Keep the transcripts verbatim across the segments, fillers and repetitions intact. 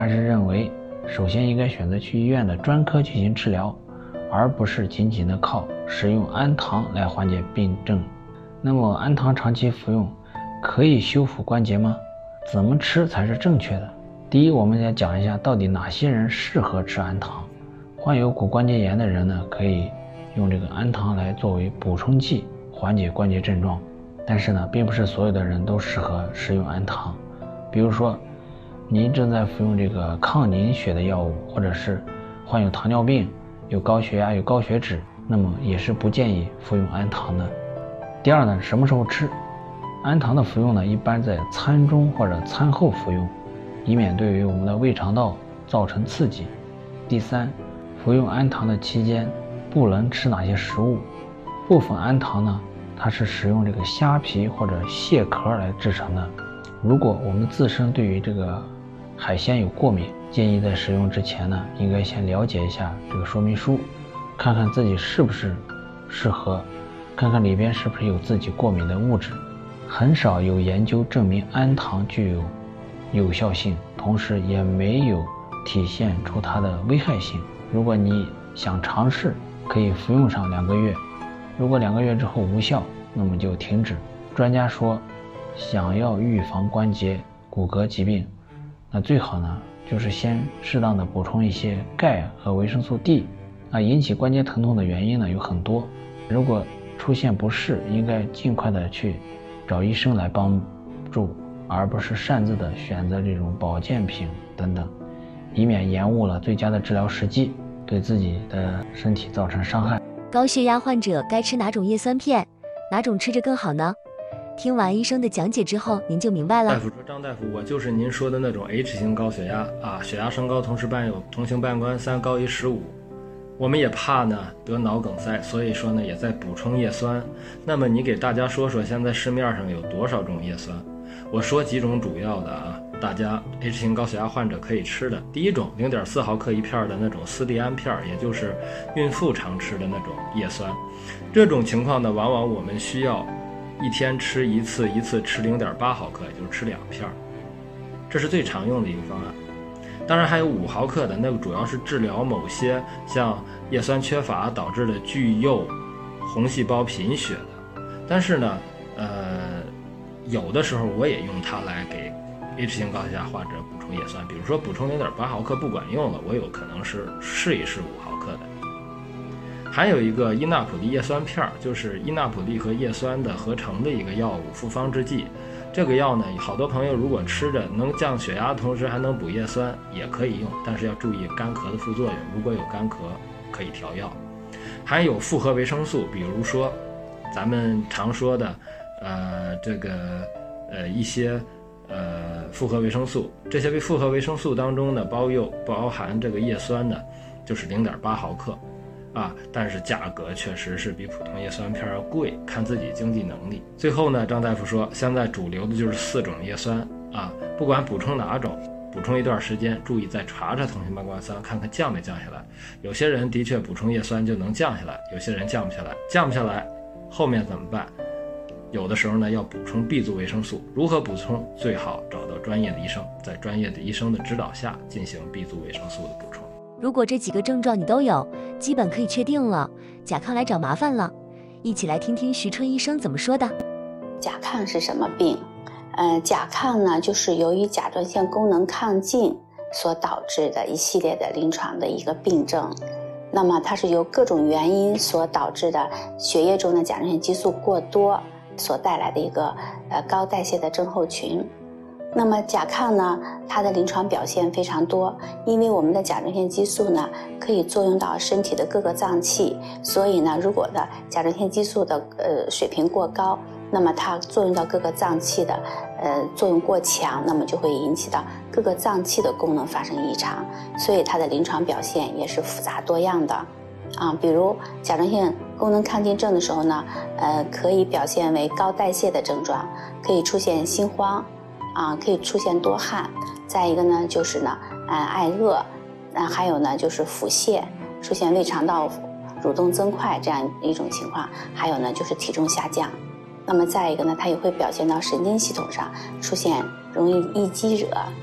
而是认为首先应该选择去医院的专科进行治疗，而不是仅仅的靠使用氨糖来缓解病症。那么氨糖长期服用可以修复关节吗？怎么吃才是正确的？第一，我们来讲一下到底哪些人适合吃氨糖。患有骨关节炎的人呢，可以用这个氨糖来作为补充剂，缓解关节症状。但是呢，并不是所有的人都适合使用氨糖。比如说，您正在服用这个抗凝血的药物，或者是患有糖尿病、有高血压、有高血脂，那么也是不建议服用氨糖的。第二呢，什么时候吃？氨糖的服用呢，一般在餐中或者餐后服用，以免对于我们的胃肠道造成刺激。第三，服用氨糖的期间不能吃哪些食物？部分氨糖呢，它是使用这个虾皮或者蟹壳来制成的。如果我们自身对于这个海鲜有过敏，建议在使用之前呢，应该先了解一下这个说明书，看看自己是不是适合，看看里边是不是有自己过敏的物质。很少有研究证明氨糖具有有效性，同时也没有体现出它的危害性。如果你想尝试，可以服用上两个月，如果两个月之后无效，那么就停止。专家说，想要预防关节骨骼疾病，那最好呢就是先适当的补充一些钙和维生素 D。 那引起关节疼痛的原因呢有很多，如果出现不适，应该尽快的去找医生来帮助，而不是擅自的选择这种保健品等等，以免延误了最佳的治疗时机，对自己的身体造成伤害。 高血压患者该吃哪种叶酸片？哪种吃着更好呢？听完医生的讲解之后，您就明白了。 大夫说：“张大夫，我就是您说的那种 H 型高血压啊，血压升高，同时伴有同型半胱三高于十五。我们也怕呢得脑梗塞，所以说呢也在补充叶酸。那么你给大家说说，现在市面上有多少种叶酸？我说几种主要的啊，大家 H 型高血压患者可以吃的。第一种 零点四毫克一片的那种斯利安片，也就是孕妇常吃的那种叶酸。这种情况呢，往往我们需要一天吃一次，一次吃 零点八毫克，也就是吃两片，这是最常用的一个方案。当然还有五毫克的，那个主要是治疗某些像叶酸缺乏导致的巨幼红细胞贫血的。但是呢，呃，有的时候我也用它来给 H 型高血压患者补充叶酸，比如说补充 零点八毫克不管用了，我有可能是试一试五毫克的。还有一个伊纳普利叶酸片，就是伊纳普利和叶酸的合成的一个药物，复方之剂。这个药呢，好多朋友如果吃着能降血压，同时还能补叶酸，也可以用，但是要注意干咳的副作用，如果有干咳可以调药。还有复合维生素，比如说咱们常说的呃这个呃一些呃复合维生素，这些复合维生素当中呢包有包含这个叶酸呢，就是 零点八毫克啊，但是价格确实是比普通叶酸片要贵，看自己经济能力。最后呢，张大夫说，现在主流的就是四种叶酸啊，不管补充哪种，补充一段时间，注意再查查同型半胱酸，看看降没降下来。有些人的确补充叶酸就能降下来，有些人降不下来，降不下来，后面怎么办？有的时候呢，要补充 B 族维生素，如何补充？最好找到专业的医生，在专业的医生的指导下进行 B 族维生素的补充。 如果这几个症状你都有，基本可以确定了，甲亢来找麻烦了。一起来听听徐春医生怎么说的。 甲亢是什么病？呃，甲亢呢，就是由于甲状腺功能亢进所导致的一系列的临床的一个病症。那么它是由各种原因所导致的血液中的甲状腺激素过多所带来的一个呃高代谢的症候群。那么甲亢呢，它的临床表现非常多，因为我们的甲状腺激素呢可以作用到身体的各个脏器，所以呢，如果的甲状腺激素的呃水平过高，那么它作用到各个脏器的呃作用过强，那么就会引起到各个脏器的功能发生异常，所以它的临床表现也是复杂多样的啊。比如甲状腺功能亢进症的时候呢，呃可以表现为高代谢的症状，可以出现心慌啊，可以出现多汗，再一个呢就是呢，呃，爱饿，呃，还有呢就是腹泻，出现胃肠道蠕动增快这样一种情况，还有呢就是体重下降。那么再一个呢，它也会表现到神经系统上，出现容易易激惹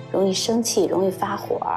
容易生气，容易发火。